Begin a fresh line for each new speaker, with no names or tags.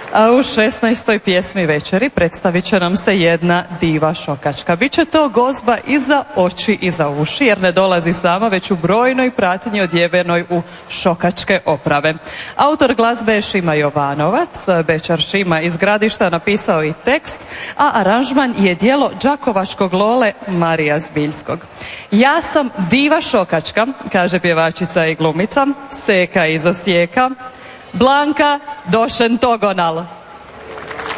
A u 16. pjesmi večeri predstavit će nam se jedna diva šokačka. Biće to gozba i za oči i za uši, jer ne dolazi sama, već u brojnoj pratnji odjevenoj u šokačke oprave. Autor glazbe je Šima Jovanovac, Bečar Šima iz Gradišta napisao i tekst, a aranžman je djelo đakovačkog Lole Marija Zbiljskog. Ja sam diva šokačka, kaže pjevačica i glumica, Seka iz Osijeka, Blanka Došen Togonal.